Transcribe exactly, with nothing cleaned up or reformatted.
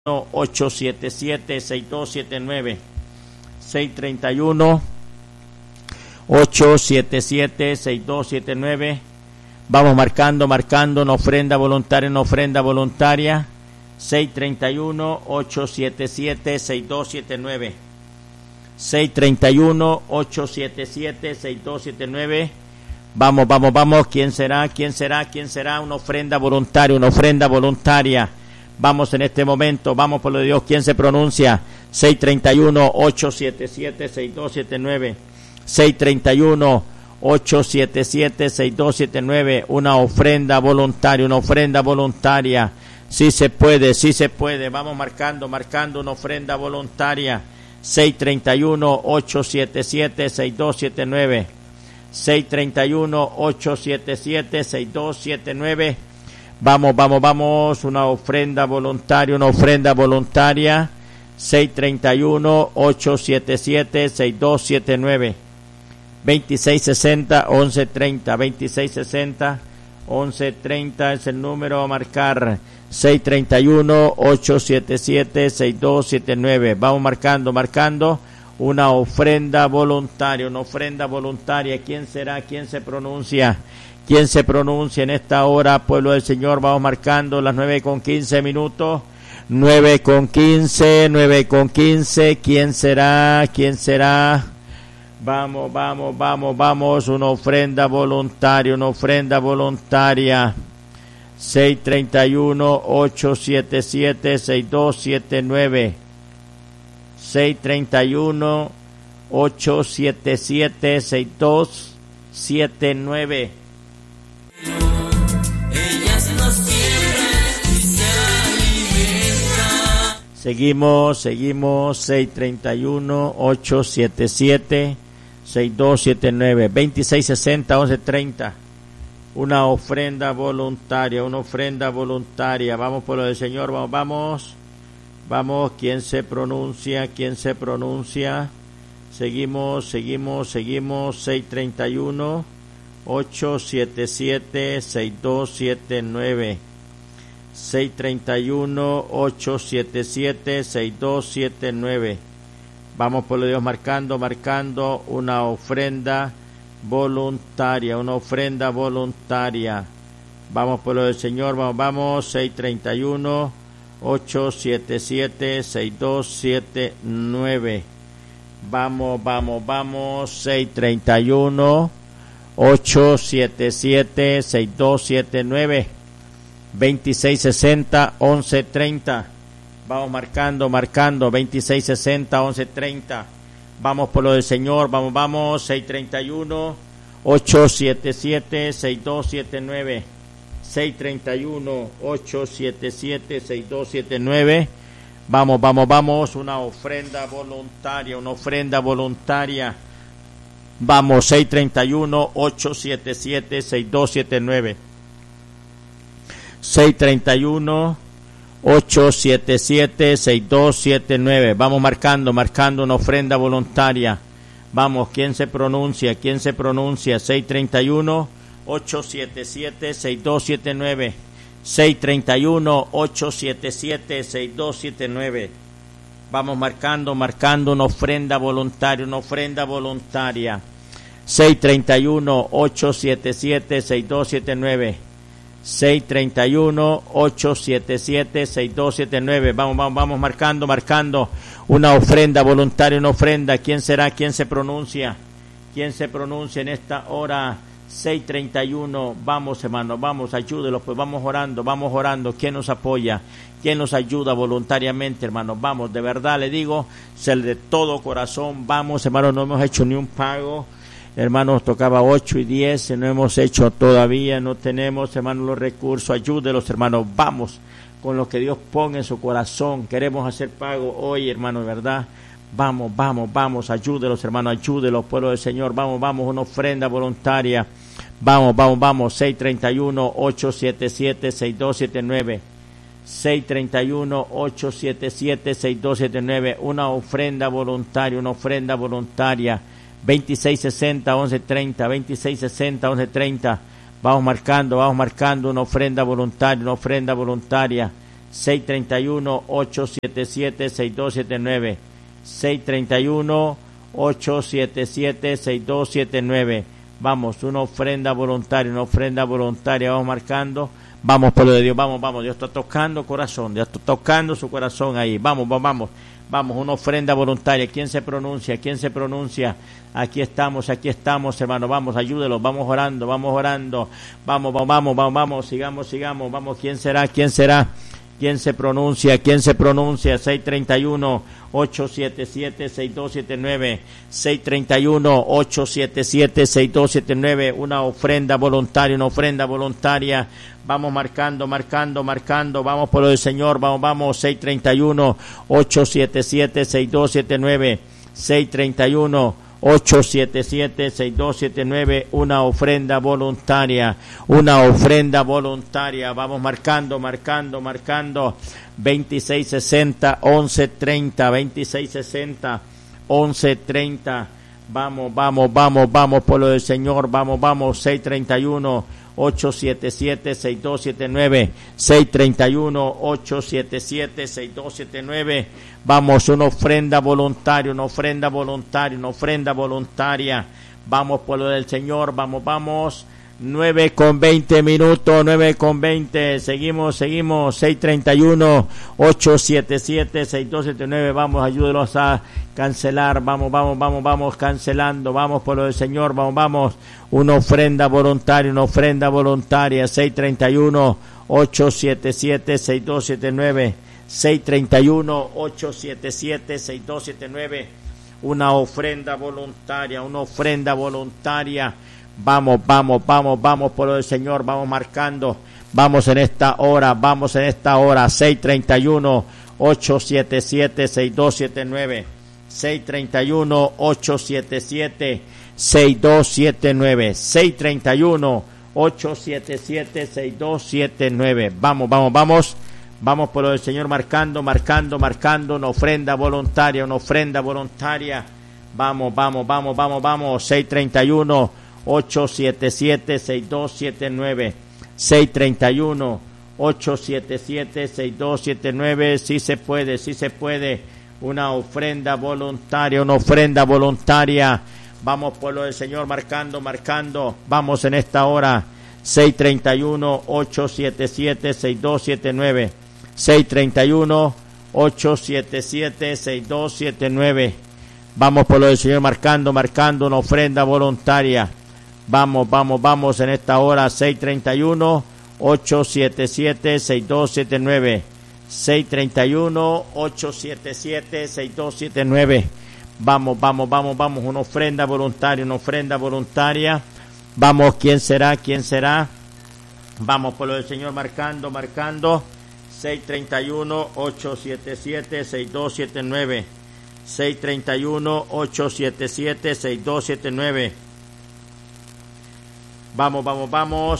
ocho siete siete, seis dos siete nueve, seis tres uno, ocho siete siete, seis dos siete nueve. Vamos marcando, marcando una ofrenda voluntaria, una ofrenda voluntaria. seis tres uno, ocho siete siete, seis dos siete nueve. seis tres uno, ocho siete siete, seis dos siete nueve. Vamos, vamos, vamos. ¿Quién será? ¿Quién será? ¿Quién será? Una ofrenda voluntaria, una ofrenda voluntaria. Vamos en este momento, vamos por lo de Dios. ¿Quién se pronuncia? seis tres uno, ocho siete siete, seis dos siete nueve. seis tres uno, ocho siete siete, seis dos siete nueve. Una ofrenda voluntaria, una ofrenda voluntaria. Sí se puede, sí se puede. Vamos marcando, marcando una ofrenda voluntaria. seis tres uno, ocho siete siete, seis dos siete nueve. seis tres uno, ocho siete siete, seis dos siete nueve. Vamos, vamos, vamos, una ofrenda voluntaria, una ofrenda voluntaria. seis tres uno, ocho siete siete, seis dos siete nueve. veintiséis sesenta, once treinta, veintiséis sesenta, once treinta es el número a marcar. seis tres uno, ocho siete siete, seis dos siete nueve. Vamos marcando, marcando una ofrenda voluntaria, una ofrenda voluntaria. ¿Quién será? ¿Quién se pronuncia? ¿Quién se pronuncia en esta hora, pueblo del Señor? Vamos marcando las nueve con quince minutos. nueve con quince, nueve con quince. ¿Quién será? ¿Quién será? Vamos, vamos, vamos, vamos. Una ofrenda voluntaria, una ofrenda voluntaria. seis tres uno, ocho siete siete, seis dos siete nueve. seis tres uno, ocho siete siete, seis dos siete nueve. Seguimos, seguimos, seis tres uno, ocho siete siete, seis dos siete nueve, veintiséis sesenta, once treinta. Una ofrenda voluntaria, una ofrenda voluntaria. Vamos por lo del Señor, vamos, vamos. Vamos, ¿quién se pronuncia? ¿Quién se pronuncia? Seguimos, seguimos, seguimos, seis tres uno, ocho siete siete, seis dos siete nueve. seis tres uno, ocho siete siete, seis dos siete nueve. Vamos por lo de Dios marcando, marcando una ofrenda voluntaria, una ofrenda voluntaria. Vamos por lo del Señor, vamos, vamos, seis tres uno, ocho siete siete, seis dos siete nueve. Vamos, vamos, vamos, seis tres uno, ocho siete siete, seis dos siete nueve. veintiséis sesenta, once treinta. Vamos marcando, marcando, veintiséis sesenta, once treinta. Vamos por lo del Señor, vamos, vamos, seis tres uno, ocho siete siete, seis dos siete nueve. seis tres uno, ocho siete siete, seis dos siete nueve. Vamos, vamos, vamos, una ofrenda voluntaria, una ofrenda voluntaria. Vamos, seis tres uno, ocho siete siete, seis dos siete nueve. seis tres uno, ocho siete siete, seis dos siete nueve. Vamos marcando, marcando una ofrenda voluntaria. Vamos, ¿quién se pronuncia? ¿Quién se pronuncia? seis tres uno, ocho siete siete, seis dos siete nueve. seis tres uno, ocho siete siete, seis dos siete nueve. Vamos marcando, marcando una ofrenda voluntaria, una ofrenda voluntaria. seis tres uno, ocho siete siete, seis dos siete nueve. seis tres uno, ocho siete siete, seis dos siete nueve. Vamos, vamos, vamos marcando, marcando una ofrenda voluntaria, una ofrenda. ¿Quién será? ¿Quién se pronuncia? ¿Quién se pronuncia en esta hora? seis tres uno. Vamos, hermanos, vamos, ayúdelos, pues vamos orando, vamos orando. ¿Quién nos apoya? ¿Quién nos ayuda voluntariamente, hermanos? Vamos, de verdad le digo, ser de todo corazón. Vamos, hermanos, no hemos hecho ni un pago. Hermanos, tocaba ocho y diez, no hemos hecho todavía, no tenemos, hermanos, los recursos. Ayúdelos, hermanos, vamos con lo que Dios ponga en su corazón. Queremos hacer pago hoy, hermanos, ¿verdad? Vamos, vamos, vamos, ayúdelos, hermanos, ayúdelos, pueblo del Señor. Vamos, vamos, una ofrenda voluntaria. Vamos, vamos, vamos, seis tres uno, ocho siete siete, seis dos siete nueve. seis tres uno, ocho siete siete, seis dos siete nueve. Una ofrenda voluntaria, una ofrenda voluntaria. veintiséis sesenta, once treinta, veintiséis sesenta, once treinta. Vamos marcando, vamos marcando una ofrenda voluntaria, una ofrenda voluntaria. seis tres uno, ocho siete siete, seis dos siete nueve, seis tres uno, ocho siete siete, seis dos siete nueve. Vamos, una ofrenda voluntaria, una ofrenda voluntaria, vamos marcando. Vamos, pueblo de Dios, vamos, vamos, Dios está tocando corazón, Dios está tocando su corazón ahí. Vamos, vamos, vamos, vamos, una ofrenda voluntaria. ¿Quién se pronuncia? ¿Quién se pronuncia? Aquí estamos, aquí estamos, hermano, vamos, ayúdelos, vamos orando, vamos orando. Vamos, vamos, vamos, vamos, vamos, sigamos, sigamos, vamos, ¿quién será? ¿Quién será? ¿Quién se pronuncia? ¿Quién se pronuncia? seis tres uno, ocho siete siete, seis dos siete nueve, seis tres uno, ocho siete siete, seis dos siete nueve, una ofrenda voluntaria, una ofrenda voluntaria. Vamos marcando, marcando, marcando, vamos por lo del Señor, vamos, vamos, seis tres uno, ocho siete siete, seis dos siete nueve, seis tres uno, ocho siete siete, seis dos siete nueve, una ofrenda voluntaria, una ofrenda voluntaria. Vamos marcando, marcando, marcando. veintiséis sesenta, once treinta, veintiséis sesenta, once treinta. Vamos, vamos, vamos, vamos por lo del Señor, vamos, vamos, seis tres uno, ocho siete siete, seis dos siete nueve, seis tres uno, ocho siete siete, seis dos siete nueve. Vamos, una ofrenda voluntaria, una ofrenda voluntaria, una ofrenda voluntaria. Vamos, pueblo del Señor, vamos, vamos. nueve con veinte minutos, nueve con veinte. Seguimos, seguimos. seis tres uno, ocho siete siete, seis dos siete nueve. Vamos, ayúdenos a cancelar. Vamos, vamos, vamos, vamos, cancelando. Vamos, pueblo del Señor, vamos, vamos. Una ofrenda voluntaria, una ofrenda voluntaria. seis tres uno, ocho siete siete, seis dos siete nueve. seis tres uno, ocho siete siete, seis dos siete nueve. Una ofrenda voluntaria, una ofrenda voluntaria. Vamos, vamos, vamos, vamos por el Señor, vamos marcando. Vamos en esta hora, vamos en esta hora. seis tres uno, ocho siete siete, seis dos siete nueve. seis tres uno, ocho siete siete, seis dos siete nueve. seis tres uno, ocho siete siete, seis dos siete nueve. Vamos, vamos, vamos. Vamos por el Señor marcando, marcando, marcando. Una ofrenda voluntaria, una ofrenda voluntaria. Vamos, vamos, vamos, vamos, vamos. seis tres uno, ocho siete siete, seis dos siete nueve. seis tres uno, ocho siete siete, seis dos siete nueve. Sí se puede, sí se puede. Una ofrenda voluntaria, una ofrenda voluntaria. Vamos, pueblo del Señor, marcando, marcando. Vamos en esta hora. seis tres uno, ocho siete siete, seis dos siete nueve. seis tres uno, ocho siete siete, seis dos siete nueve. Vamos, pueblo del Señor, marcando, marcando una ofrenda voluntaria. Vamos, vamos, vamos en esta hora. seis tres uno, ocho siete siete, seis dos siete nueve. seis tres uno, ocho siete siete, seis dos siete nueve. Vamos, vamos, vamos, vamos. Una ofrenda voluntaria, una ofrenda voluntaria. Vamos, ¿quién será? ¿Quién será? Vamos, pueblo del Señor, marcando, marcando. seis tres uno, ocho siete siete, seis dos siete nueve. seis tres uno, ocho siete siete, seis dos siete nueve. Vamos, vamos, vamos.